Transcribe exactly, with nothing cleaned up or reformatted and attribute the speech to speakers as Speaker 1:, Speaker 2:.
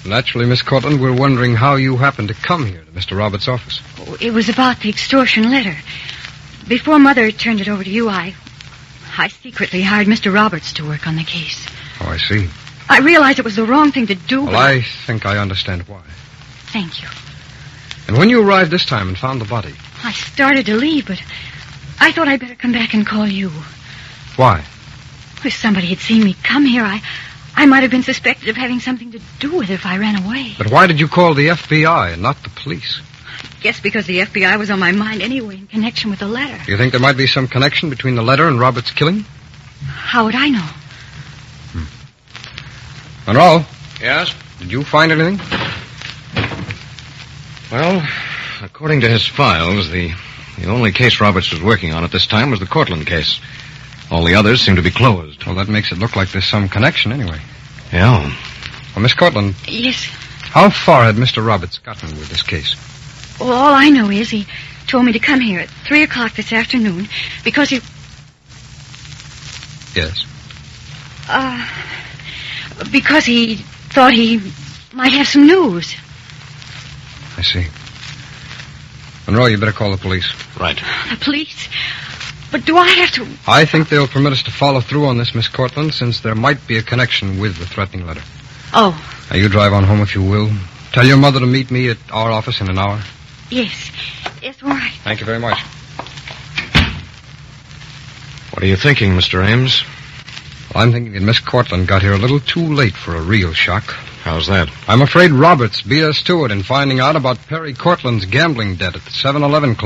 Speaker 1: Naturally, Miss Cortland, we're wondering how you happened to come here to Mister Roberts' office.
Speaker 2: Oh, it was about the extortion letter. Before Mother turned it over to you, I... I secretly hired Mister Roberts to work on the case.
Speaker 1: Oh, I see.
Speaker 2: I realized it was the wrong thing to do,
Speaker 1: Well,
Speaker 2: but...
Speaker 1: I think I understand why.
Speaker 2: Thank you.
Speaker 1: And when you arrived this time and found the body...
Speaker 2: I started to leave, but I thought I'd better come back and call you.
Speaker 1: Why?
Speaker 2: If somebody had seen me come here, I... I might have been suspected of having something to do with it if I ran away.
Speaker 1: But why did you call the F B I and not the police?
Speaker 2: I guess because the F B I was on my mind anyway in connection with the letter.
Speaker 1: Do you think there might be some connection between the letter and Robert's killing?
Speaker 2: How would I know?
Speaker 1: Hmm. Monroe?
Speaker 3: Yes?
Speaker 1: Did you find anything?
Speaker 3: Well, according to his files, the, the only case Roberts was working on at this time was the Cortland case. All the others seem to be closed.
Speaker 1: Well, that makes it look like there's some connection anyway.
Speaker 3: Yeah.
Speaker 1: Well, Miss Cortland.
Speaker 2: Yes?
Speaker 1: How far had Mister Roberts gotten with this case?
Speaker 2: Well, all I know is he told me to come here at three o'clock this afternoon because he...
Speaker 1: Yes.
Speaker 2: Uh, because he thought he might have some news.
Speaker 1: I see. Monroe, you better call the police.
Speaker 3: Right.
Speaker 2: The police? But do I have to...
Speaker 1: I think they'll permit us to follow through on this, Miss Cortland, since there might be a connection with the threatening letter.
Speaker 2: Oh.
Speaker 1: Now, you drive on home if you will. Tell your mother to meet me at our office in an hour.
Speaker 2: Yes. Yes, all right.
Speaker 1: Thank you very much.
Speaker 3: What are you thinking, Mister Ames?
Speaker 1: Well, I'm thinking that Miss Cortland got here a little too late for a real shock.
Speaker 3: How's that?
Speaker 1: I'm afraid Roberts beat us to it in finding out about Perry Cortland's gambling debt at the seven eleven club.